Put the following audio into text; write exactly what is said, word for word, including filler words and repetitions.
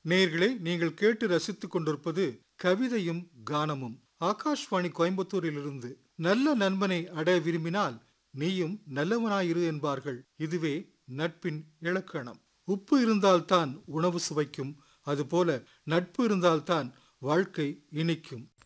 நேயர்களே, நீங்கள் கேட்டு ரசித்துக் கொண்டிருப்பது கவிதையும் கானமும். ஆகாஷ்வாணி கோயம்புத்தூரிலிருந்து. நல்ல நண்பனை அடைய விரும்பினால் நீயும் நல்லவனாயிரு என்பார்கள். இதுவே நட்பின் இலக்கணம். உப்பு இருந்தால்தான் உணவு சுவைக்கும், அதுபோல நட்பு இருந்தால்தான் வாழ்க்கை இனிக்கும்.